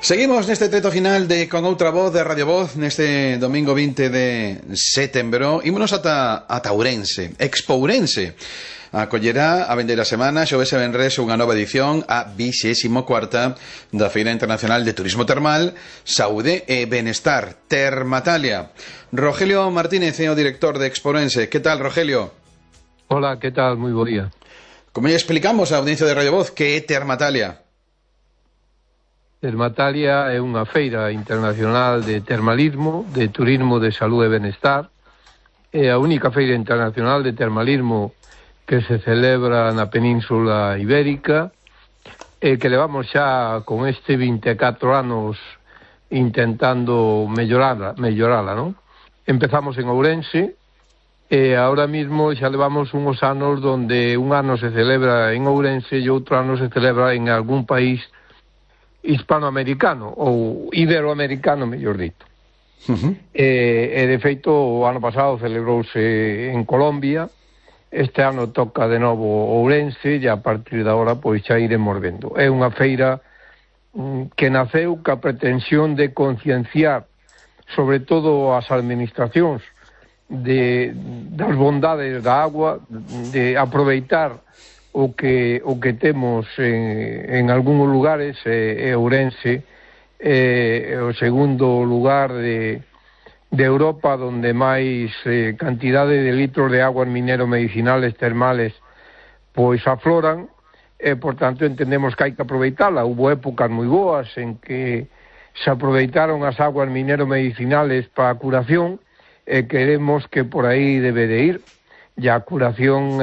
Seguimos neste treto final de Con Outra Voz de Radio Voz neste domingo 20 de setembro. Ímonos ata Ourense, Expo Ourense. Acollerá a vendeira semana, xoves e venres, unha nova edición, a 24ª da Feira Internacional de Turismo Termal, Saúde e Benestar, Termatalia. Rogelio Martínez é o director de Expo Ourense. Que tal, Rogelio? Hola, que tal? Moi bo día. Como lle explicamos á audiencia de Radio Voz, que é Termatalia? Termatalia é unha feira internacional de termalismo, de turismo de saúde e benestar. É a única feira internacional de termalismo que se celebra na Península Ibérica e que levamos xa con este 24 anos intentando mellorala, non? Empezamos en Ourense e ahora mismo xa levamos uns anos donde un ano se celebra en Ourense e outro ano se celebra en algún país hispanoamericano ou iberoamericano, mellor dito. E de feito o ano pasado celebrouse en Colombia. Este ano toca de novo Ourense e a partir de agora pois xa iremos vendo. É unha feira que naceu ca pretensión de concienciar sobre todo as administracións das bondades da agua, de aproveitar o que temos en algúns lugares. Ourense é o segundo lugar de Europa donde máis cantidade de litros de aguas minero medicinales termales pois afloran, e por tanto entendemos que hai que aproveitala. Hubo épocas moi boas en que se aproveitaron as aguas minero medicinales para a curación e queremos que por aí debe de ir. E a curación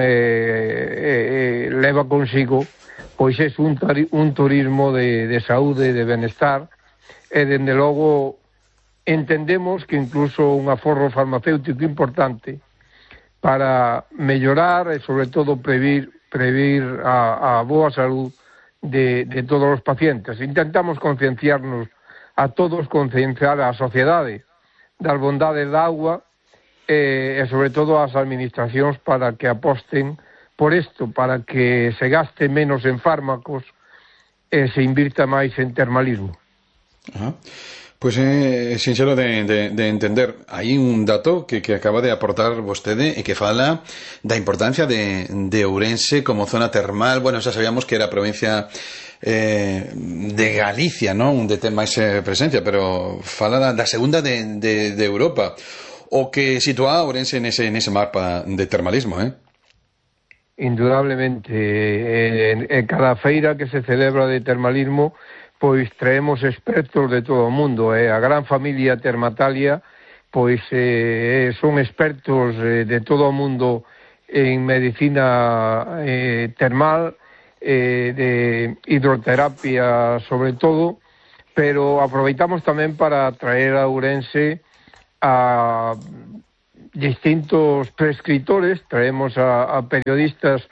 leva consigo pois é un turismo de saúde, de benestar, e dende logo entendemos que incluso un aforro farmacéutico importante para mellorar e sobre todo previr a boa salud de todos os pacientes. Intentamos concienciarnos a todos, concienciar a sociedade das bondades da auga e sobre todo as administracións para que aposten por isto, para que se gaste menos en fármacos e se invirta máis en termalismo. Pois é sinxelo de entender. Hai un dato que acaba de aportar vostede e que fala da importancia de Ourense como zona termal. Bueno, xa sabíamos que era a provincia de Galicia, non? Onde ten máis presencia, pero fala da segunda de Europa. O que sitúa a Ourense nese mapa de termalismo, Indudablemente, cada feira que se celebra de termalismo, pois traemos expertos de todo o mundo. A gran familia Termatalia, pois son expertos de todo o mundo en medicina termal, de hidroterapia sobre todo, pero aproveitamos tamén para traer a Ourense a distintos prescriptores. Traemos a periodistas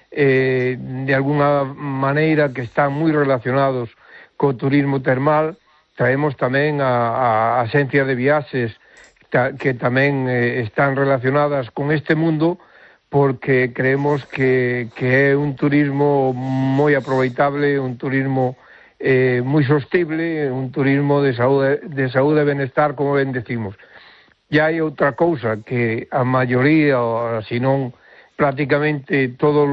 de alguna maneira que están moi relacionados co turismo termal. Traemos tamén a axencias de viaxes que tamén están relacionadas con este mundo, porque creemos que é un turismo moi aproveitable, un turismo moi sostible, un turismo de saúde e benestar, como ben decimos. E hai outra cousa, que a maioría, senón prácticamente todas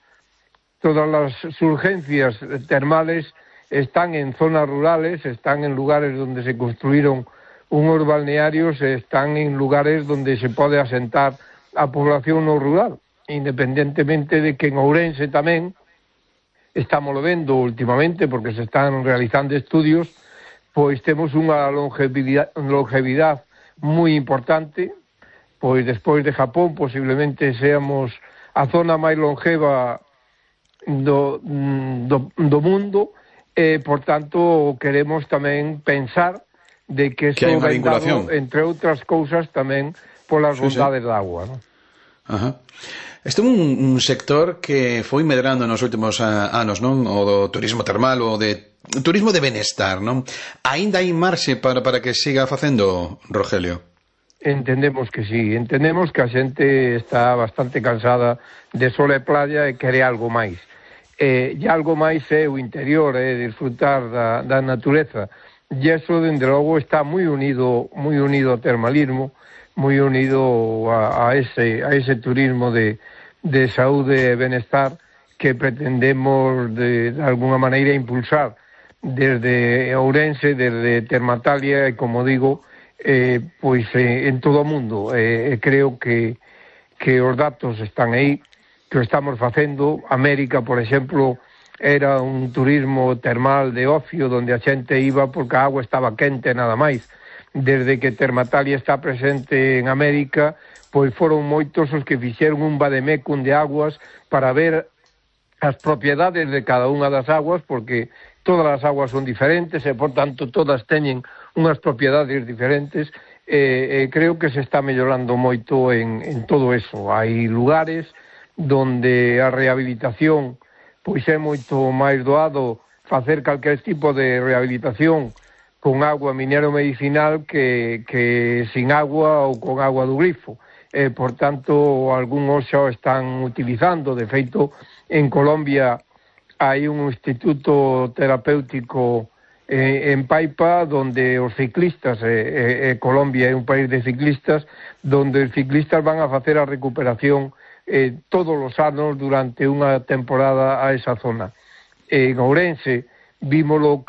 as urgencias termales están en zonas rurales, están en lugares donde se construíron unos balnearios, están en lugares donde se pode asentar a población no rural, independentemente de que en Ourense tamén estamos vendo últimamente, porque se están realizando estudios, pois temos unha longevidade moi importante, pois despois de Japón posiblemente seamos a zona máis longeva do mundo, e por tanto queremos tamén pensar de que iso vai dado, entre outras cousas, tamén polas bondades da agua, non? Este é un sector que foi medrando nos últimos anos, non? O do turismo termal, o de turismo de benestar, non? Aínda hai marxe para que siga facendo, Rogelio? Entendemos que sí, entendemos que a xente está bastante cansada de sol e playa e quere algo máis. e algo máis é o interior, disfrutar da natureza, e eso, dende logo, está moi unido ao termalismo, moi unido a ese turismo de saúde e benestar que pretendemos de alguna maneira impulsar desde Ourense, desde Termatalia e, como digo, pois en todo o mundo. Creo que os datos están aí, que o estamos facendo. América, por exemplo, era un turismo termal de ocio donde a xente iba porque a agua estaba quente nada máis. Desde que Termatalia está presente en América, pois foron moitos os que fixeron un vademecum de aguas para ver as propiedades de cada unha das aguas, porque todas as aguas son diferentes e, por tanto, todas teñen unhas propiedades diferentes. Creo que se está mellorando moito en todo eso. Hai lugares donde a rehabilitación pois é moito máis doado facer calquer tipo de rehabilitación con agua minero medicinal que sin agua ou con agua do grifo. Por tanto, algúns xa o están utilizando. De feito, en Colombia hai un instituto terapéutico en Paipa donde os ciclistas, Colombia é un país de ciclistas, donde os ciclistas van a facer a recuperación todos os anos durante unha temporada a esa zona. En Ourense vímolo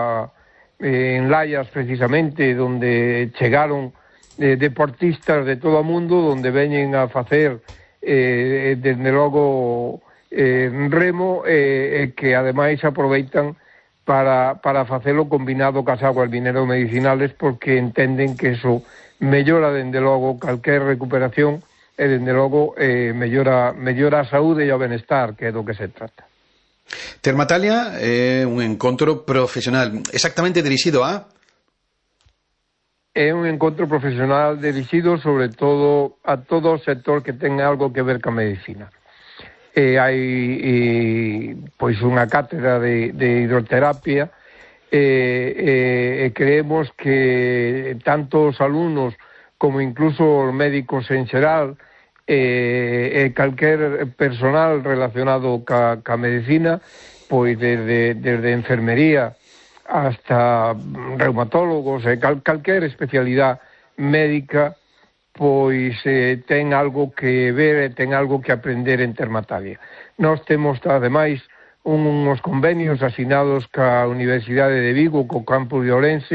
en Laias, precisamente, donde chegaron deportistas de todo o mundo, donde veñen a facer desde logo remo, que ademais aproveitan para facelo combinado cas aguas mineros medicinales, porque entenden que eso mellora dende logo calquer recuperación e dende logo mellora a saúde e o benestar, que é do que se trata. Termatalia é un encontro profesional exactamente dirixido a... É un encontro profesional dirixido sobre todo a todo o sector que ten algo que ver ca medicina. Hai pois unha cátedra de hidroterapia e creemos que tanto os alumnos como incluso os médicos en xeral e calquer personal relacionado ca medicina, pois desde enfermería hasta reumatólogos e calquer especialidade médica, pois ten algo que ver e ten algo que aprender en Termatalia. Nós temos, ademais, uns convenios asinados ca Universidade de Vigo, co campus de Ourense,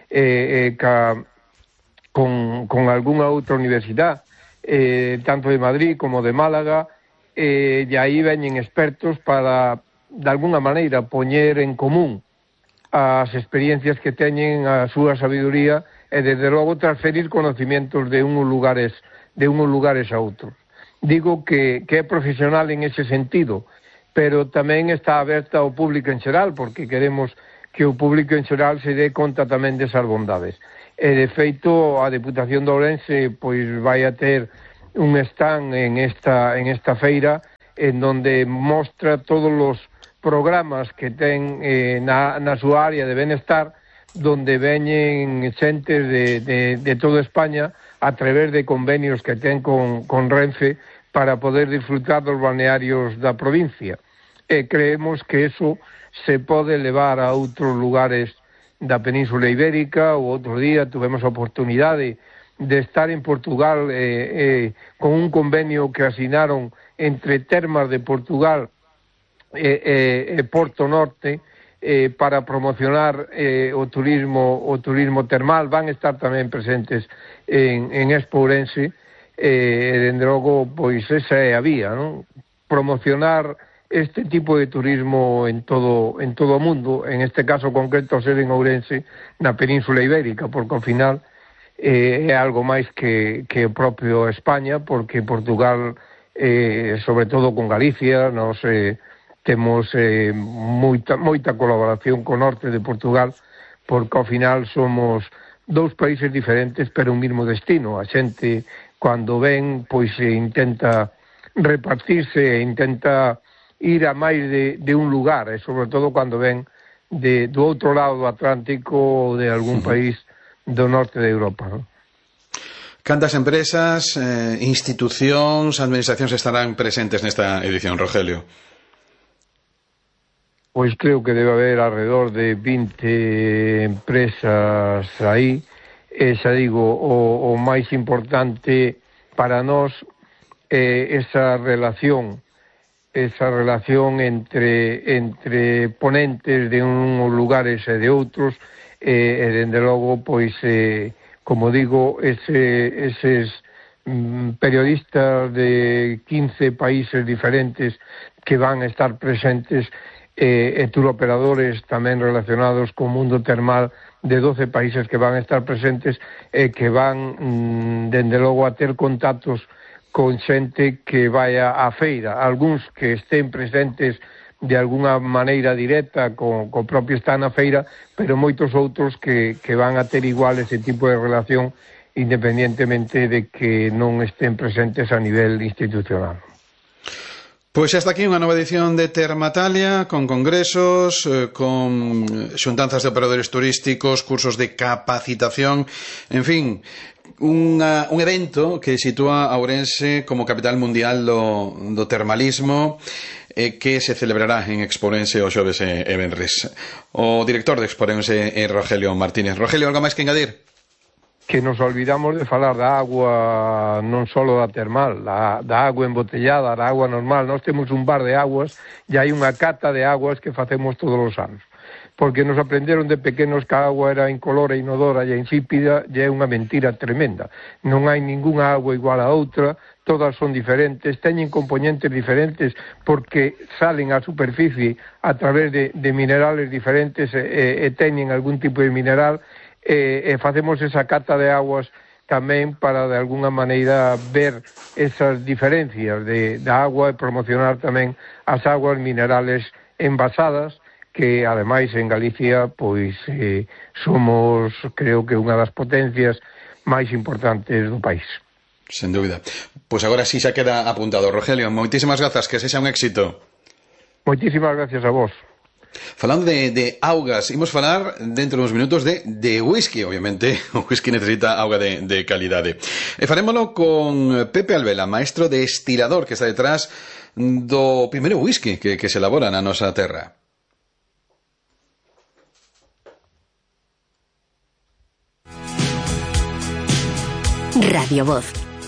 con algunha outra universidade, tanto de Madrid como de Málaga, e aí veñen expertos para, de alguna maneira, poñer en común as experiencias que teñen, a súa sabiduría, e desde logo transferir conocimientos de uns lugares a outros. Digo que é profesional en ese sentido, pero tamén está aberta ao público en xeral, porque queremos que o público en xeral se dé conta tamén desas bondades. E, de feito, a Deputación de Ourense pois vai a ter un stand en esta feira en donde mostra todos os programas que ten na súa área de benestar, donde veñen xentes de toda España a través de convenios que ten con Renfe para poder disfrutar dos balnearios da provincia. E creemos que eso se pode levar a outros lugares da Península Ibérica. O outro día tuvemos a oportunidade de estar en Portugal con un convenio que asinaron entre Termas de Portugal e Porto Norte para promocionar o turismo termal. Van estar tamén presentes en Expo Ourense, dende logo, pois esa é a vía, non? Promocionar este tipo de turismo en todo o mundo, en este caso concreto ser en Ourense, na Península Ibérica, porque ao final é algo máis que o propio España, porque Portugal, sobre todo con Galicia, nos temos moita colaboración co norte de Portugal, porque ao final somos dous países diferentes pero un mismo destino. A xente, cando ven, pois intenta repartirse, intenta ir a máis de un lugar, e sobre todo cando ven do outro lado do Atlántico ou de algún país do norte de Europa, non? Cantas empresas, institucións, administracións estarán presentes nesta edición, Rogelio? Pois creo que debe haber alrededor de 20 empresas aí. Xa digo, o máis importante para nós é esa relación entre ponentes de uns lugares e de outros, e dende logo, pois, como digo, eses periodistas de 15 países diferentes que van a estar presentes, e turoperadores tamén relacionados co mundo termal de 12 países que van a estar presentes e que van, dende logo, a ter contactos con xente que vai á feira, algúns que estén presentes de alguna maneira directa co propio stand na feira, pero moitos outros que van a ter igual ese tipo de relación independientemente de que non estén presentes a nivel institucional. Pois xa está aquí unha nova edición de Termatalia, con congresos, con xuntanzas de operadores turísticos, cursos de capacitación, en fin, un evento que sitúa a Ourense como capital mundial do termalismo, que se celebrará en Exporense o xoves e venres. O director de Exporense é Rogelio Martínez. Rogelio, algo máis que engadir? Que nos olvidamos de falar da agua, non só da termal, da agua embotellada, da agua normal. Nós temos un bar de aguas e hai unha cata de aguas que facemos todos os anos. Porque nos aprenderon de pequenos que a agua era incolora, inodora e insípida, e é unha mentira tremenda. Non hai ningunha agua igual a outra, todas son diferentes, teñen componentes diferentes porque salen á superficie a través de minerales diferentes e teñen algún tipo de mineral. E facemos esa cata de aguas tamén para de alguna maneira ver esas diferencias da agua e promocionar tamén as aguas minerales envasadas, que ademais en Galicia pois somos, creo que unha das potencias máis importantes do país. Sen dúbida. Pois agora sí xa queda apuntado. Rogelio, moitísimas grazas, que sexa un éxito. Moitísimas gracias a vos. Falando de augas, imos falar dentro de uns minutos de whisky, obviamente. O whisky necesita auga de calidade. E farémolo con Pepe Albela, maestro destilador que está detrás do primeiro whisky que se elabora na nosa terra. Radio Voz.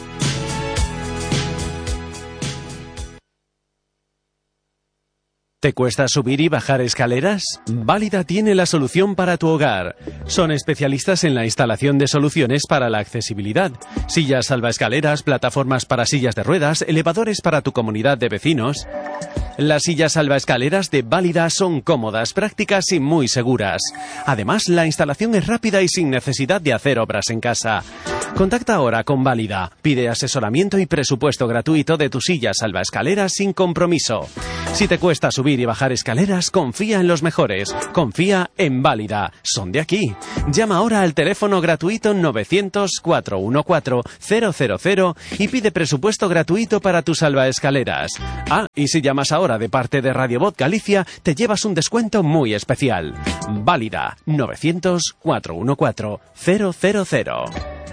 ¿Te cuesta subir y bajar escaleras? Válida tiene la solución para tu hogar. Son especialistas en la instalación de soluciones para la accesibilidad. Sillas salvaescaleras, plataformas para sillas de ruedas, elevadores para tu comunidad de vecinos. Las sillas salvaescaleras de Válida son cómodas, prácticas y muy seguras. Además, la instalación es rápida y sin necesidad de hacer obras en casa. Contacta ahora con Válida. Pide asesoramiento y presupuesto gratuito de tu silla salvaescaleras sin compromiso. Si te cuesta subir y bajar escaleras, confía en los mejores. Confía en Válida. Son de aquí. Llama ahora al teléfono gratuito 900-414-000 y pide presupuesto gratuito para tus salvaescaleras. Ah, y si llamas ahora de parte de Radio Voz Galicia, te llevas un descuento muy especial. Válida. 900-414-000.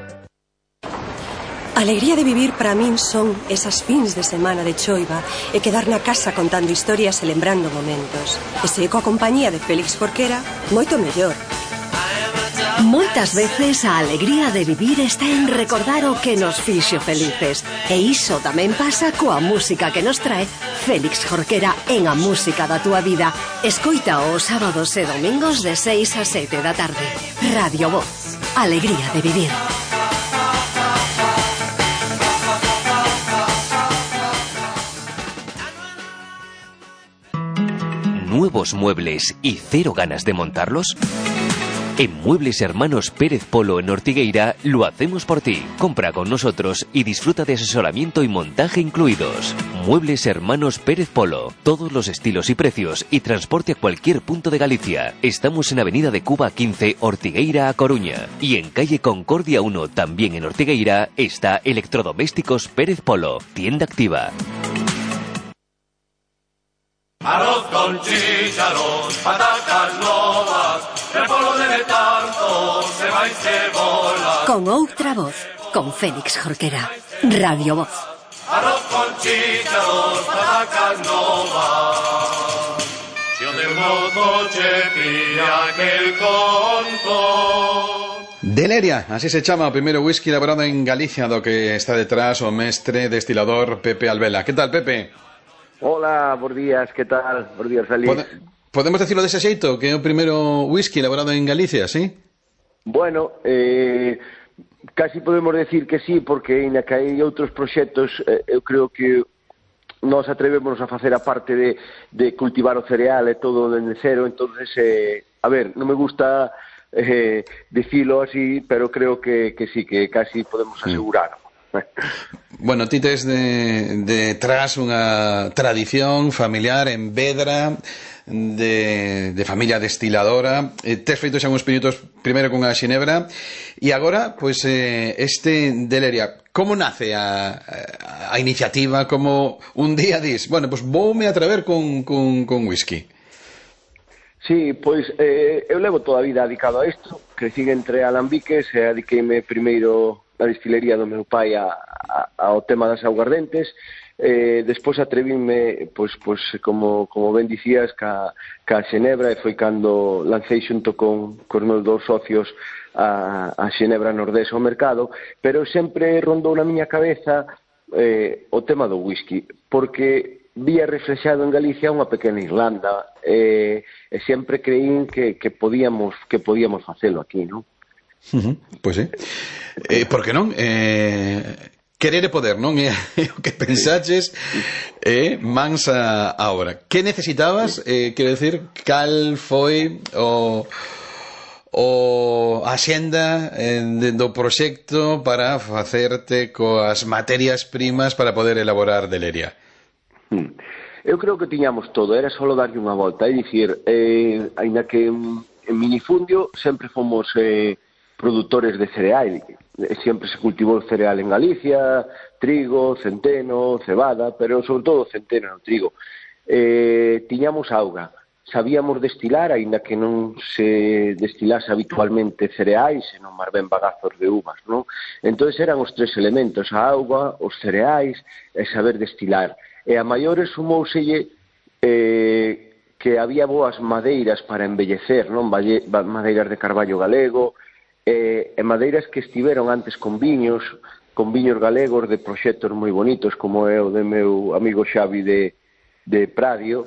Alegría de vivir para min son esas fins de semana de choiva e quedar na casa contando historias e lembrando momentos. E se coa compañía de Félix Jorquera, moito mellor. Moitas veces a alegría de vivir está en recordar o que nos fixo felices. E iso tamén pasa coa música que nos trae Félix Jorquera en A Música da Túa Vida. Escoita os sábados e domingos de 6 a 7 da tarde. Radio Voz. Alegría de vivir. ¿Nuevos muebles y cero ganas de montarlos? En Muebles Hermanos Pérez Polo en Ortigueira lo hacemos por ti. Compra con nosotros y disfruta de asesoramiento y montaje incluidos. Muebles Hermanos Pérez Polo. Todos los estilos y precios y transporte a cualquier punto de Galicia. Estamos en Avenida de Cuba 15, Ortigueira a Coruña. Y en calle Concordia 1, también en Ortigueira, está Electrodomésticos Pérez Polo. Tienda activa. Arroz con chícharos, patatas novas, el polvo debe tanto, se va y cebola. Con outra voz, con Félix Jorquera. Radio Voz. Arroz con chícharos, patatas novas. Si os de un mozo che pilla aquel conto. Deleria, así se chama o primeiro whisky elaborado en Galicia, do que está detrás o mestre destilador Pepe Albela. Que tal, Pepe? Hola, bons días, que tal? Bons días, Félix. Podemos decirlo dese xeito, que é o primeiro whisky elaborado en Galicia, sí? Bueno, casi podemos decir que sí, porque ainda que hai outros proxectos, eu creo que nós atrevémonos a facer a parte de cultivar o cereal e todo dende cero, entonces, a ver, non me gusta dicilo así, pero creo que sí, que casi podemos asegurar. Bueno, ti tes detrás unha tradición familiar en Vedra, de familia destiladora, tes feito xa uns pinitos primeiro con a xinebra e agora, pois, este Deleria. Como nace a iniciativa? Como un día dis, bueno, pois voume atrever con whisky? Sí, pois eu levo toda a vida dedicado a isto, crecín entre alambiques e adiqueime primeiro na destilería do meu pai ao tema das aguardentes, despois atrevíme, pois como ben dicías, ca xenebra, e foi cando lancei xunto con os meus dous socios a xenebra nordés ao mercado, pero sempre rondou na miña cabeza o tema do whisky, porque vía reflexado en Galicia unha pequena Irlanda, e sempre creín que podíamos facelo aquí, non? Pois sí. Por que non? Querer e poder, non? É o que pensaches, mans a obra. Que necesitabas? Quero decir, cal foi a xenda do proxecto para facerte coas materias primas para poder elaborar Deleria? Eu creo que tiñamos todo, era só darlle unha volta, é dicir, aínda que en minifundio sempre fomos produtores de cereal, sempre se cultivou o cereal en Galicia, trigo, centeno, cebada, pero sobre todo centeno e trigo. Tiñamos auga, sabíamos destilar, aínda que non se destilase habitualmente cereais, senón máis ben bagazos de uvas, non? Entón eran os tres elementos, a auga, os cereais e saber destilar. E a maiores sumouselle que había boas madeiras para embellecer, non? Madeiras de carballo galego, e madeiras que estiveron antes con viños galegos de proxectos moi bonitos, como é o de meu amigo Xavi de Pradio,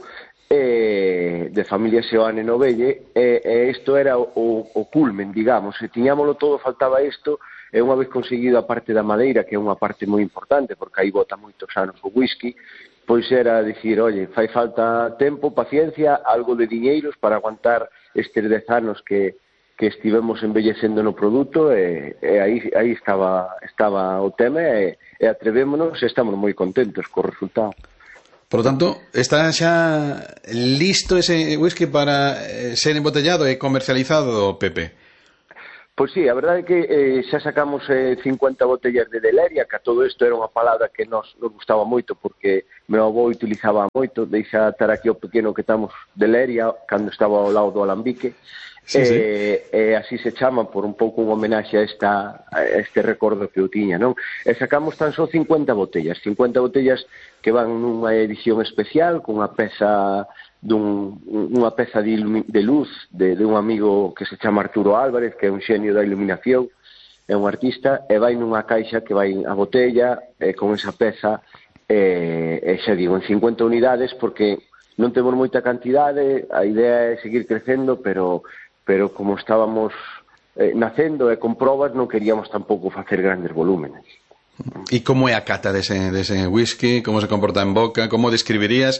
de familia Seoane Novelle, e isto era o culmen, digamos, e tiñámolo todo, faltaba isto, e unha vez conseguido a parte da madeira, que é unha parte moi importante, porque aí bota moitos anos o whisky, pois era dicir, oye, fai falta tempo, paciencia, algo de diñeiros para aguantar estes 10 anos que estivemos embellecendo no produto, e aí estaba o tema, e atrevémonos, e estamos moi contentos co resultado. Por lo tanto, está xa listo ese whisky para ser embotellado e comercializado, Pepe? Pois sí, a verdade é que xa sacamos 50 botellas de Deleria, que a todo isto era unha palabra que nos gustaba moito, porque meu avó utilizaba moito, deixa estar aquí o pequeno que estamos Deleria, cando estaba ao lado do alambique, sí. E así se chama por un pouco un homenaxe a este recordo que eu tiña, non? E sacamos tan só 50 botellas que van nunha edición especial, con unha peza unha peza de luz de un amigo que se chama Arturo Álvarez, que é un xenio da iluminación, é un artista, e vai nunha caixa que vai a botella con esa peza, e xa digo, en 50 unidades, porque non temos moita cantidade, a idea é seguir crecendo, pero como estábamos nacendo e con probas, non queríamos tampouco facer grandes volúmenes. E como é a cata dese whisky? Como se comporta en boca? Como describirías?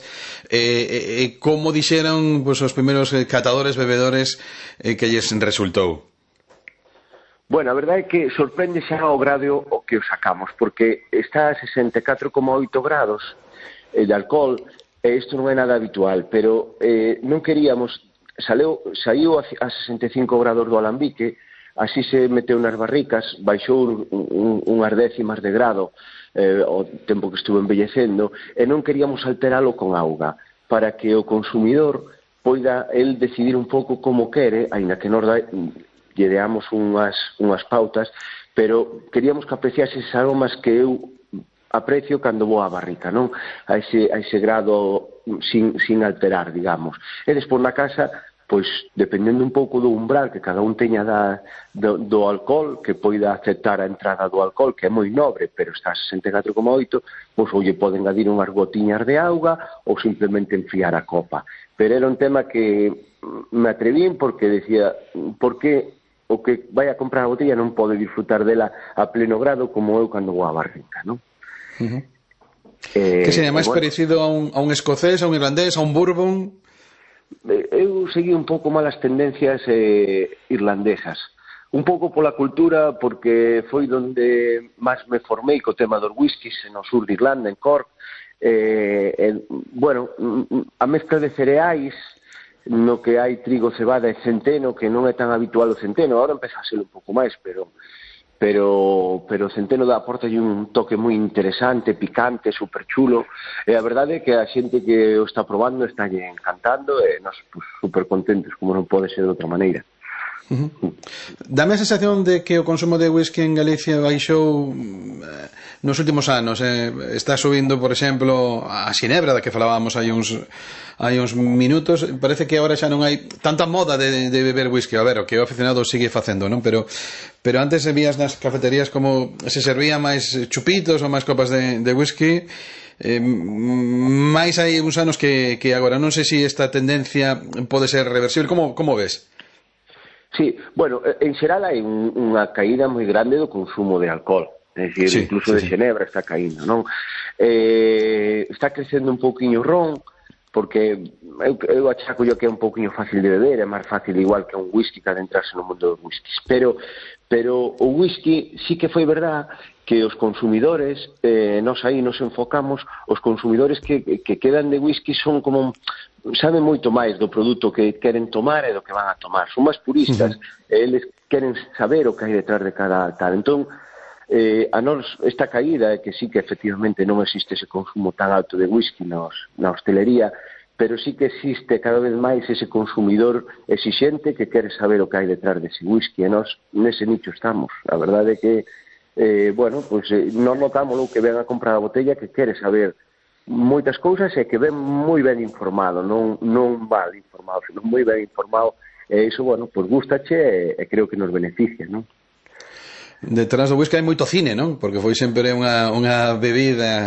Como dixeron os primeiros catadores, bebedores, que lles resultou? Bueno, a verdade é que sorprende xa o grado o que o sacamos, porque está a 64,8 grados de alcohol, e isto non é nada habitual, pero non queríamos, saiu a 65 grados do alambique, así se meteu nas barricas, baixou unhas décimas de grado o tempo que estuvo embellecendo, e non queríamos alteralo con auga, para que o consumidor poida el decidir un pouco como quere, aínda que nos lle deamos unhas pautas, pero queríamos que apreciase esas aromas que eu aprecio cando vou á barrica, non? A ese grado sin alterar, digamos. E despois na casa, pois, dependendo un pouco do umbral que cada un teña do alcohol, que poida aceptar a entrada do alcohol, que é moi nobre, pero está a 64,8, pois ou lle poden adir unhas gotiñas de auga ou simplemente enfriar a copa. Pero era un tema que me atrevín porque decía, por que o que vai a comprar a botella non pode disfrutar dela a pleno grado como eu cando vou á barrica, non? Que sería máis parecido a un escocés, a un irlandés, a un bourbon? Eu segui un pouco mal as tendencias irlandesas, un pouco pola cultura, porque foi donde máis me formei co tema dos whiskies no sur de Irlanda, en Cork. Bueno, a mezcla de cereais, no que hai trigo, cebada e centeno, que non é tan habitual o centeno, agora empeza a ser un pouco máis, pero o centeno aportalle un toque moi interesante, picante, super chulo, e a verdade é que a xente que o está probando está encantando e nós pues, super contentos, como non pode ser de outra maneira. Dame a sensación de que o consumo de whisky en Galicia baixou nos últimos anos. Está subindo, por exemplo, a xinebra da que falábamos hai uns minutos. Parece que agora xa non hai tanta moda de beber whisky. A ver, o que o aficionado sigue facendo, non? Pero antes vías nas cafeterías como se servía máis chupitos ou máis copas de whisky. máis hai uns anos que agora. Non sei se esta tendencia pode ser reversible. Como ves? Sí, bueno, en xeral hai unha caída moi grande do consumo de alcohol, é dicir, sí, incluso de xenebra está caíndo, non? Está crecendo un pouquiño o ron, porque eu achaco yo que é un pouquiño fácil de beber, é máis fácil igual que un whisky que adentrarse no mundo dos whiskies, pero o whisky sí que foi verdad que os consumidores, nós aí nos enfocamos, os consumidores que quedan de whisky son como saben moito máis do produto que queren tomar e do que van a tomar. Son máis puristas, eles queren saber o que hai detrás de cada tal. Entón, a nós esta caída é que sí que efectivamente non existe ese consumo tan alto de whisky na hostelería, pero sí que existe cada vez máis ese consumidor exixente que quere saber o que hai detrás dese whisky, e nós nese nicho estamos. A verdade é que bueno, pues non notamos o que ven a comprar a botella que quere saber moitas cousas e que ven moi ben informado, non mal informado, senón moi ben informado, e iso, bueno, pues gustache e creo que nos beneficia, non? Detrás do whisky hai moito cine, non? Porque foi sempre unha bebida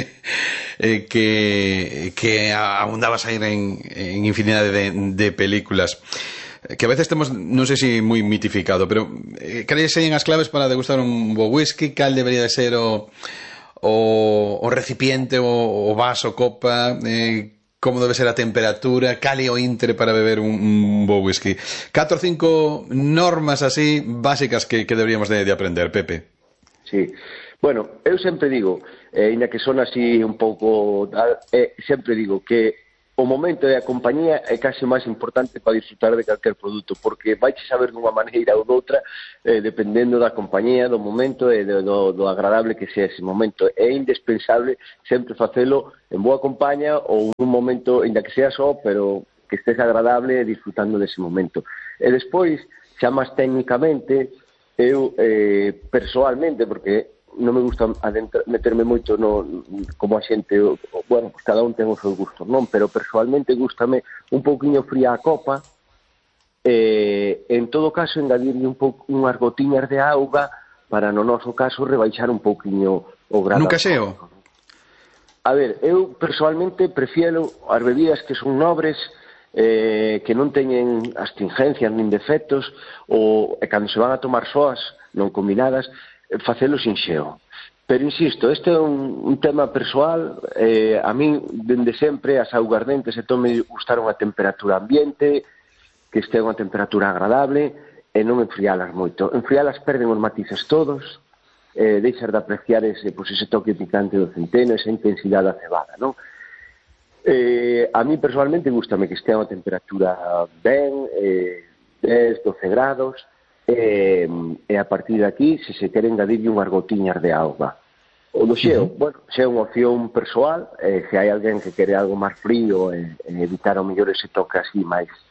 que abundaba a sair en infinidade de películas, que a veces temos, non sei se moi mitificado, pero cales serían as claves para degustar un bo whisky? Cal debería de ser o recipiente, o vaso, copa, como debe ser a temperatura, cal é o intre para beber un bo whisky? 4 o 5 normas así básicas que deberíamos de aprender, Pepe. Sí, bueno, eu sempre digo, ainda que son así un pouco sempre digo que o momento e a compañía é case máis importante para disfrutar de calquer produto, porque vai saber dunha maneira ou doutra, dependendo da compañía, do momento e do agradable que sea ese momento. É indispensable sempre facelo en boa compañía ou nun momento, ainda que sea só, pero que estés agradable disfrutando dese momento. E despois, xa máis técnicamente, eu persoalmente, porque non me gusta meterme moito como a xente, bueno, pues cada un ten os seus gustos, non? Pero personalmente gústame un pouquiño fría a copa, en todo caso engadirle unhas gotiñas de auga para no noso caso rebaixar un pouquiño o grado. Nunca xeo? A ver, eu personalmente prefiero as bebidas que son nobres, que non teñen astringencias nin defectos, e cando se van a tomar soas, non combinadas, facelo sin xeo. Pero insisto, este é un tema persoal. A min, dende sempre, as augardentes me gustaron a temperatura ambiente, que este unha temperatura agradable, e non enfrialas moito. Enfrialas perden os matices todos, deixar de apreciar ese toque picante do centeno, esa intensidade da cebada, non? A mí personalmente gustame que estea a unha temperatura ben, 10, 12 grados, e a partir de aquí, se queren engadirlle unhas gotiñas de auga. O do xeo, bueno, xe é unha opción persoal, se hai alguén que quere algo máis frío e evitar ao mellor ese toque así máis